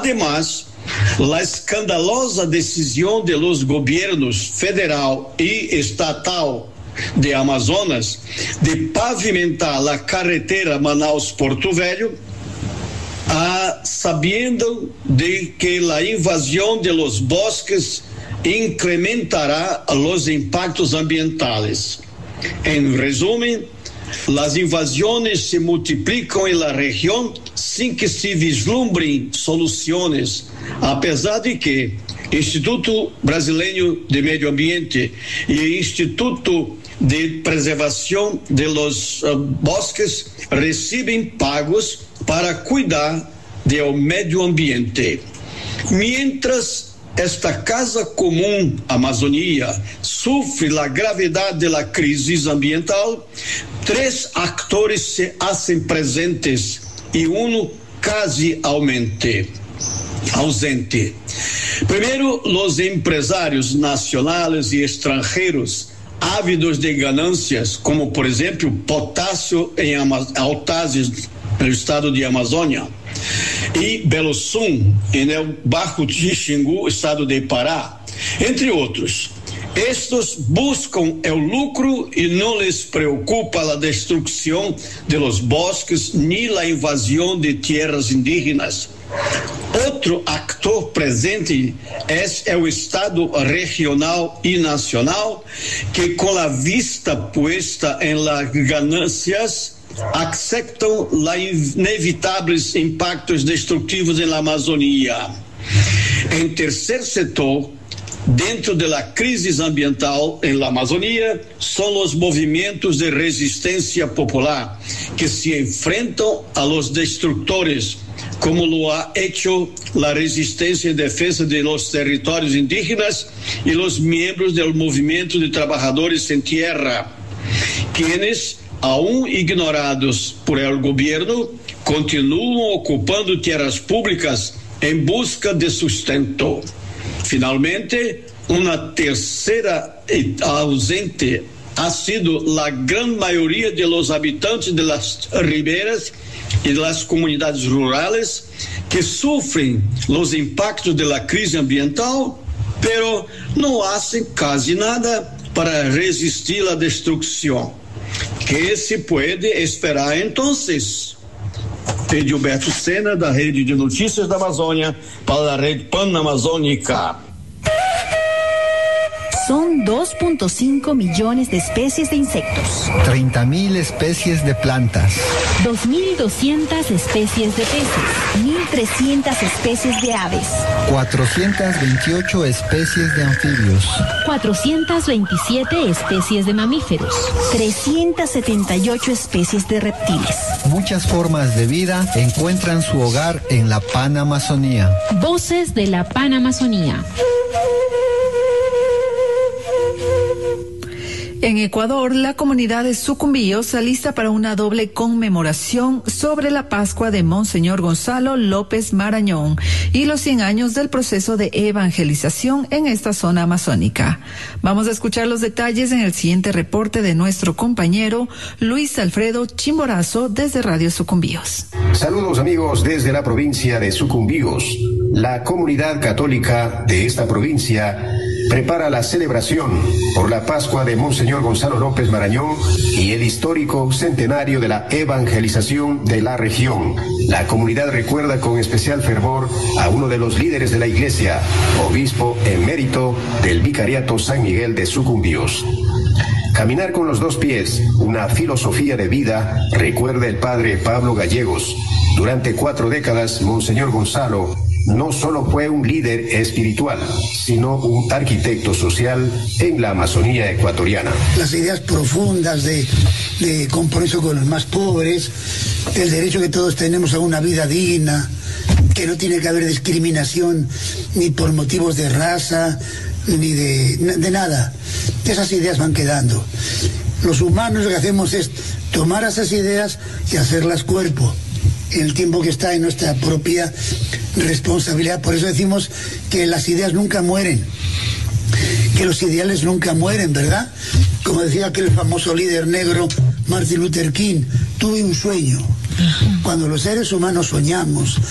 Además, la escandalosa decisión de los gobiernos federal y estatal de Amazonas de pavimentar la carretera Manaus-Porto Velho, sabiendo de que la invasión de los bosques incrementará los impactos ambientales. En resumen, las invasiones se multiplican en la región sin que se vislumbren soluciones, a pesar de que Instituto Brasileño de Medio Ambiente y el Instituto de Preservación de los Bosques reciben pagos para cuidar del medio ambiente. Mientras esta Casa Común Amazonía sufre la gravedad de la crisis ambiental, 3 actores se hacen presentes y uno casi ausente. Primero, los empresarios nacionales y extranjeros ávidos de ganancias, como por ejemplo potasio en Autazes, en el estado de Amazonia, y Belosum, en el Bajo Xingu, estado de Pará, entre otros. Estos buscan el lucro y no les preocupa la destrucción de los bosques ni la invasión de tierras indígenas. Otro actor presente es el Estado regional y nacional, que con la vista puesta en las ganancias aceptan los inevitables impactos destructivos en la Amazonía. En tercer sector, dentro de la crisis ambiental en la Amazonía, son los movimientos de resistencia popular que se enfrentan a los destructores, como lo ha hecho la resistencia en defensa de los territorios indígenas y los miembros del movimiento de trabajadores sin tierra, quienes, aún ignorados por el gobierno, continúan ocupando tierras públicas en busca de sustento. Finalmente, una tercera ausente ha sido la gran mayoría de los habitantes de las riberas y de las comunidades rurales, que sufren los impactos de la crisis ambiental, pero no hacen casi nada para resistir la destrucción. ¿Qué se puede esperar entonces? Edilberto Sena, da Rede de Notícias da Amazônia, para a Rede Panamazônica. Son 2.5 millones de especies de insectos, 30.000 especies de plantas, 2.200 especies de peces, 1.300 especies de aves, 428 especies de anfibios, 427 especies de mamíferos, 378 especies de reptiles. Muchas formas de vida encuentran su hogar en la Panamazonía. Voces de la Panamazonía. En Ecuador, la comunidad de Sucumbíos se alista para una doble conmemoración sobre la Pascua de Monseñor Gonzalo López Marañón y los 100 años del proceso de evangelización en esta zona amazónica. Vamos a escuchar los detalles en el siguiente reporte de nuestro compañero Luis Alfredo Chimborazo desde Radio Sucumbíos. Saludos amigos desde la provincia de Sucumbíos. La comunidad católica de esta provincia prepara la celebración por la Pascua de Monseñor Gonzalo López Marañón y el histórico centenario de la evangelización de la región. La comunidad recuerda con especial fervor a uno de los líderes de la iglesia, obispo emérito del Vicariato San Miguel de Sucumbíos. Caminar con los 2 pies, una filosofía de vida, recuerda el padre Pablo Gallegos. Durante 4 décadas, Monseñor Gonzalo no solo fue un líder espiritual, sino un arquitecto social en la Amazonía ecuatoriana. Las ideas profundas de compromiso con los más pobres, el derecho que todos tenemos a una vida digna, que no tiene que haber discriminación ni por motivos de raza, ni de nada. Esas ideas van quedando. Los humanos lo que hacemos es tomar esas ideas y hacerlas cuerpo, en el tiempo que está en nuestra propia responsabilidad. Por eso decimos que las ideas nunca mueren, que los ideales nunca mueren, ¿verdad? Como decía aquel famoso líder negro Martin Luther King, tuve un sueño. Cuando los seres humanos soñamos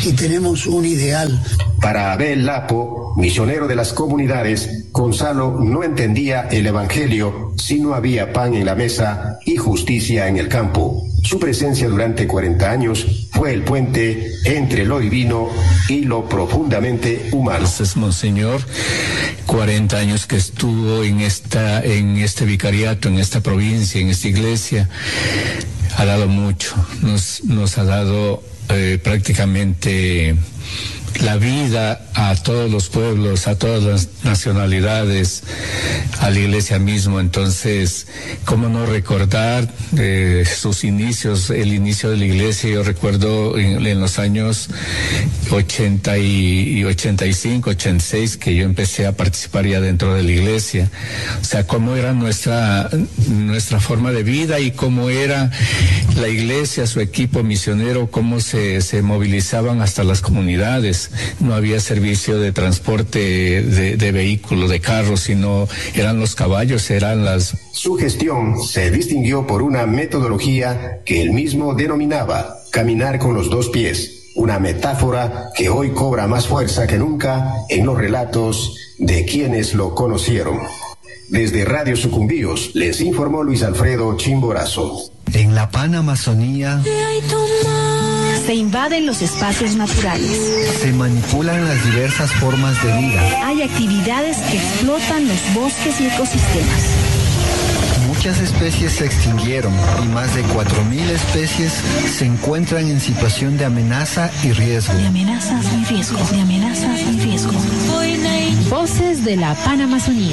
y tenemos un ideal. Para Abel Lapo, misionero de las comunidades, Gonzalo no entendía el evangelio si no había pan en la mesa y justicia en el campo. Su presencia durante 40 años fue el puente entre lo divino y lo profundamente humano. Entonces, Monseñor, 40 años que estuvo en este vicariato, en esta provincia, en esta iglesia, ha dado mucho, nos ha dado prácticamente la vida a todos los pueblos, a todas las nacionalidades, a la iglesia mismo. Entonces, ¿cómo no recordar sus inicios, el inicio de la iglesia? Yo recuerdo en los años 80 y 85, 86, que yo empecé a participar ya dentro de la iglesia. O sea, cómo era nuestra forma de vida y cómo era la iglesia, su equipo misionero, cómo se movilizaban hasta las comunidades. No había servicio de transporte de vehículos, de carros, sino eran los caballos, eran las... Su gestión se distinguió por una metodología que él mismo denominaba caminar con los dos pies, una metáfora que hoy cobra más fuerza que nunca en los relatos de quienes lo conocieron. Desde Radio Sucumbíos les informó Luis Alfredo Chimborazo. En la Panamazonía se invaden los espacios naturales. Se manipulan las diversas formas de vida. Hay actividades que explotan los bosques y ecosistemas. Muchas especies se extinguieron y más de 4.000 especies se encuentran en situación de amenaza y riesgo. De amenazas y riesgos, de amenazas y riesgos. Voces de la Panamazonía.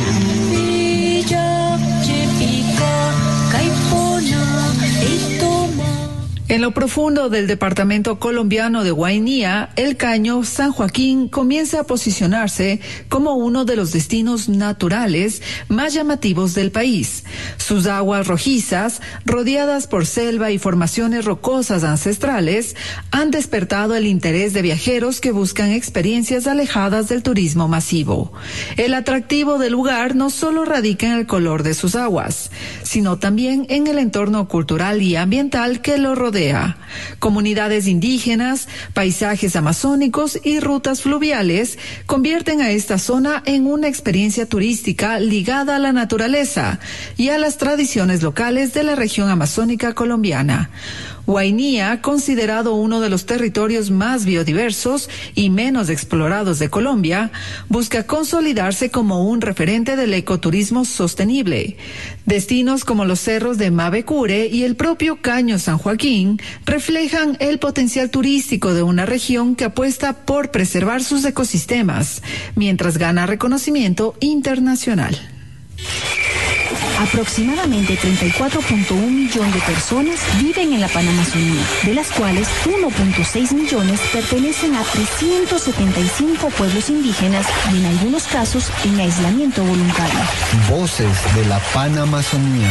En lo profundo del departamento colombiano de Guainía, el caño San Joaquín comienza a posicionarse como uno de los destinos naturales más llamativos del país. Sus aguas rojizas, rodeadas por selva y formaciones rocosas ancestrales, han despertado el interés de viajeros que buscan experiencias alejadas del turismo masivo. El atractivo del lugar no solo radica en el color de sus aguas, sino también en el entorno cultural y ambiental que lo rodea. Comunidades indígenas, paisajes amazónicos y rutas fluviales convierten a esta zona en una experiencia turística ligada a la naturaleza y a las tradiciones locales de la región amazónica colombiana. Guainía, considerado uno de los territorios más biodiversos y menos explorados de Colombia, busca consolidarse como un referente del ecoturismo sostenible. Destinos como los cerros de Mavecure y el propio Caño San Joaquín reflejan el potencial turístico de una región que apuesta por preservar sus ecosistemas, mientras gana reconocimiento internacional. Aproximadamente 34.1 millones de personas viven en la Panamazonía, de las cuales 1.6 millones pertenecen a 375 pueblos indígenas y en algunos casos en aislamiento voluntario. Voces de la Panamazonía.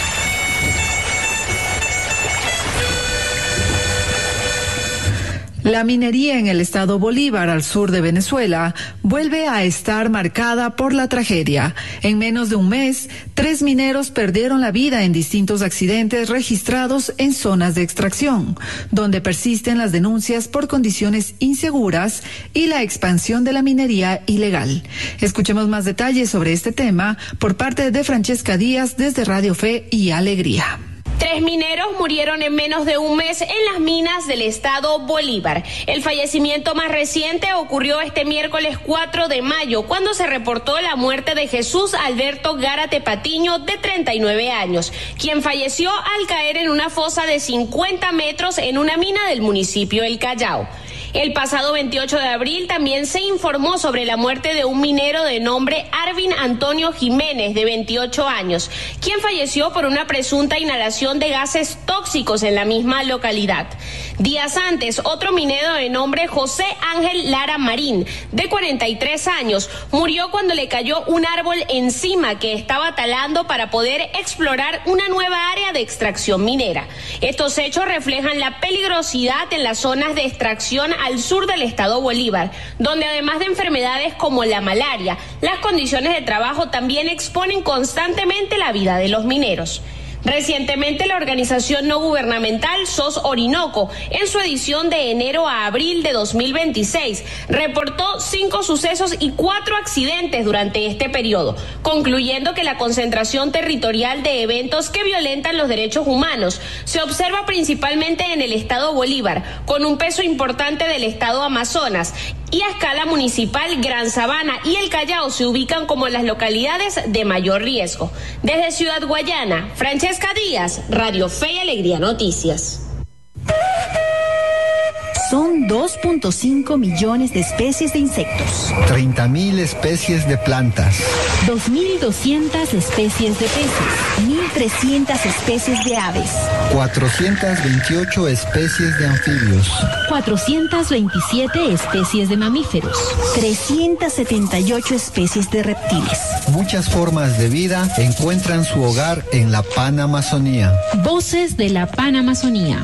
La minería en el estado Bolívar, al sur de Venezuela, vuelve a estar marcada por la tragedia. En menos de un mes, 3 mineros perdieron la vida en distintos accidentes registrados en zonas de extracción, donde persisten las denuncias por condiciones inseguras y la expansión de la minería ilegal. Escuchemos más detalles sobre este tema por parte de Francesca Díaz desde Radio Fe y Alegría. 3 mineros murieron en menos de un mes en las minas del estado Bolívar. El fallecimiento más reciente ocurrió este miércoles 4 de mayo, cuando se reportó la muerte de Jesús Alberto Gárate Patiño, de 39 años, quien falleció al caer en una fosa de 50 metros en una mina del municipio El Callao. El pasado 28 de abril también se informó sobre la muerte de un minero de nombre Arvin Antonio Jiménez, de 28 años, quien falleció por una presunta inhalación de gases tóxicos en la misma localidad. Días antes, otro minero de nombre José Ángel Lara Marín, de 43 años, murió cuando le cayó un árbol encima que estaba talando para poder explorar una nueva área de extracción minera. Estos hechos reflejan la peligrosidad en las zonas de extracción al sur del estado Bolívar, donde además de enfermedades como la malaria, las condiciones de trabajo también exponen constantemente la vida de los mineros. Recientemente, la organización no gubernamental SOS Orinoco, en su edición de enero a abril de 2026, reportó 5 sucesos y 4 accidentes durante este periodo, concluyendo que la concentración territorial de eventos que violentan los derechos humanos se observa principalmente en el estado Bolívar, con un peso importante del estado Amazonas, y a escala municipal Gran Sabana y el Callao se ubican como las localidades de mayor riesgo. Desde Ciudad Guayana, Francesca Díaz, Radio Fe y Alegría Noticias. Son 2.5 millones de especies de insectos, 30.000 especies de plantas, 2.200 especies de peces, 1.300 especies de aves, 428 especies de anfibios, 427 especies de mamíferos, 378 especies de reptiles. Muchas formas de vida encuentran su hogar en la Panamazonía. Voces de la Panamazonía.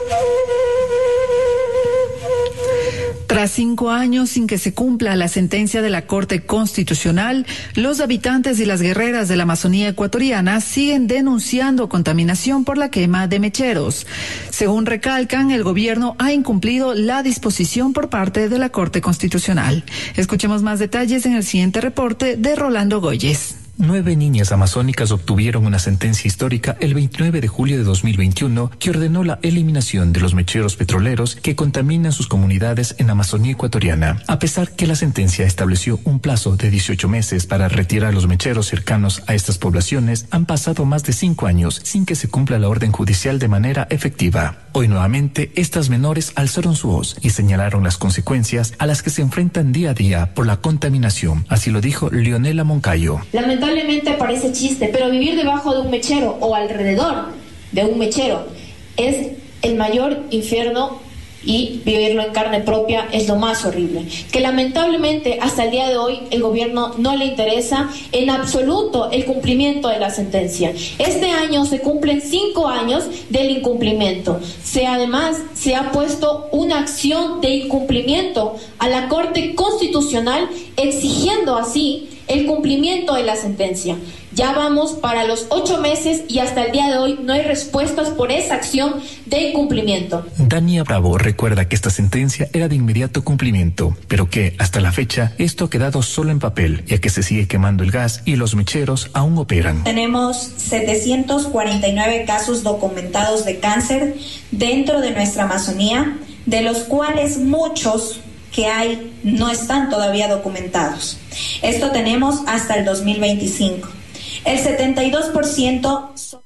Tras 5 años sin que se cumpla la sentencia de la Corte Constitucional, los habitantes y las guerreras de la Amazonía ecuatoriana siguen denunciando contaminación por la quema de mecheros. Según recalcan, el gobierno ha incumplido la disposición por parte de la Corte Constitucional. Escuchemos más detalles en el siguiente reporte de Rolando Goyes. 9 niñas amazónicas obtuvieron una sentencia histórica el 29 de julio de 2021 que ordenó la eliminación de los mecheros petroleros que contaminan sus comunidades en la Amazonía ecuatoriana. A pesar que la sentencia estableció un plazo de 18 meses para retirar los mecheros cercanos a estas poblaciones, han pasado más de 5 años sin que se cumpla la orden judicial de manera efectiva. Hoy nuevamente, estas menores alzaron su voz y señalaron las consecuencias a las que se enfrentan día a día por la contaminación. Así lo dijo Leonela Moncayo. Lamentablemente parece chiste, pero vivir debajo de un mechero o alrededor de un mechero es el mayor infierno, y vivirlo en carne propia es lo más horrible, que lamentablemente hasta el día de hoy el gobierno no le interesa en absoluto el cumplimiento de la sentencia. Este año se cumplen 5 años del incumplimiento. Además se ha puesto una acción de incumplimiento a la Corte Constitucional exigiendo así el cumplimiento de la sentencia. Ya vamos para los 8 meses y hasta el día de hoy no hay respuestas por esa acción de incumplimiento. Dania Bravo recuerda que esta sentencia era de inmediato cumplimiento, pero que hasta la fecha esto ha quedado solo en papel, ya que se sigue quemando el gas y los mecheros aún operan. Tenemos 749 casos documentados de cáncer dentro de nuestra Amazonía, de los cuales muchos que hay no están todavía documentados. Esto tenemos hasta el 2025. El 72% son...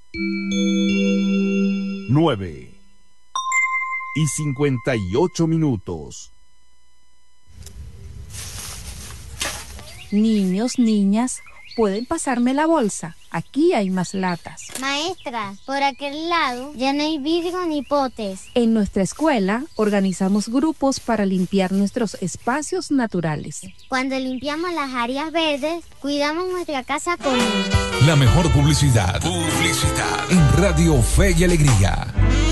9:58. Niños, niñas, ¿pueden pasarme la bolsa? Aquí hay más latas. Maestra, por aquel lado ya no hay vidrio ni potes. En nuestra escuela organizamos grupos para limpiar nuestros espacios naturales. Cuando limpiamos las áreas verdes, cuidamos nuestra casa común. La mejor publicidad. En Radio Fe y Alegría.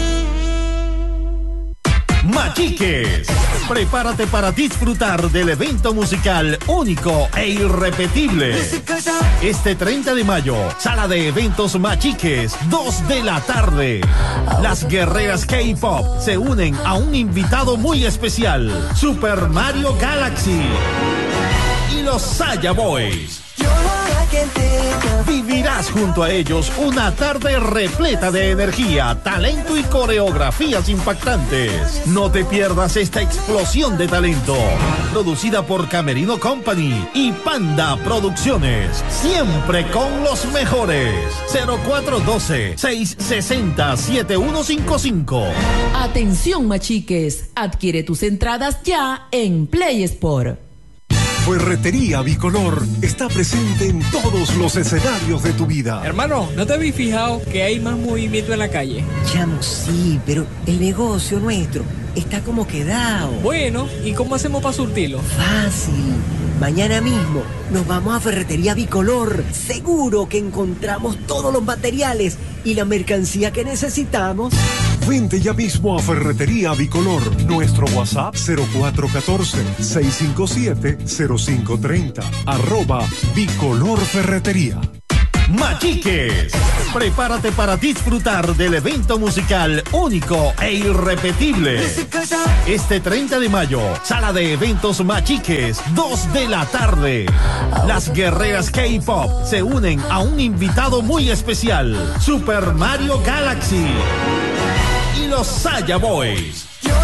Machiques, prepárate para disfrutar del evento musical único e irrepetible. Este 30 de mayo, sala de eventos Machiques, 2 de la tarde. Las guerreras K-Pop se unen a un invitado muy especial, Super Mario Galaxy y los Saya Boys. Vivirás junto a ellos una tarde repleta de energía, talento y coreografías impactantes. No te pierdas esta explosión de talento. Producida por Camerino Company y Panda Producciones. Siempre con los mejores. 0412-660-7155. Atención, machiques. Adquiere tus entradas ya en Play Sport. Ferretería Bicolor está presente en todos los escenarios de tu vida. Hermano, ¿no te habéis fijado que hay más movimiento en la calle? Chamo, sí, pero el negocio nuestro está como quedado. Bueno, ¿y cómo hacemos para surtirlo? Fácil. Mañana mismo nos vamos a Ferretería Bicolor. Seguro que encontramos todos los materiales y la mercancía que necesitamos. Vente ya mismo a Ferretería Bicolor. Nuestro WhatsApp 0414-657-0530. @Bicolor Ferretería. Machiques. Prepárate para disfrutar del evento musical único e irrepetible. Este 30 de mayo, sala de eventos Machiques, 2 de la tarde. Las guerreras K-Pop se unen a un invitado muy especial, Super Mario Galaxy y los Saya Boys.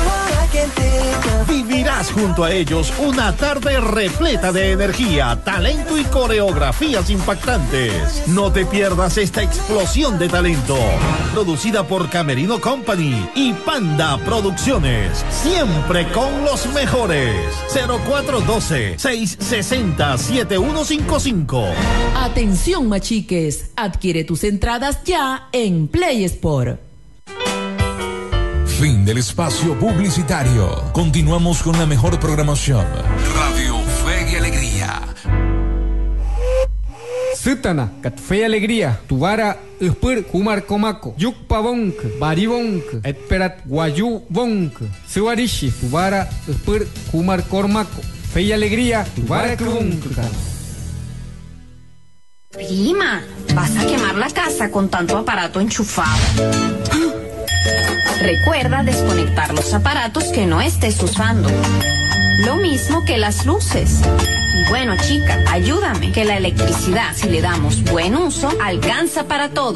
Vivirás junto a ellos una tarde repleta de energía, talento y coreografías impactantes. No te pierdas esta explosión de talento. Producida por Camerino Company y Panda Producciones. Siempre con los mejores. 0412-660-7155. Atención, machiques. Adquiere tus entradas ya en Play Sport. Fin del espacio publicitario. Continuamos con la mejor programación. Radio Fe y Alegría. Sutana, kat Fe y Alegría. Tuvara uspur kumar komako. Yuk pavonk, baribonk, etperat guayu bonk. Suarishi, tuvara uspur kumar kormako. Fe y Alegría, tuvara kubonk. Prima, vas a quemar la casa con tanto aparato enchufado. Recuerda desconectar los aparatos que no estés usando. Lo mismo que las luces. Y bueno, chica, ayúdame, que la electricidad, si le damos buen uso, alcanza para todo.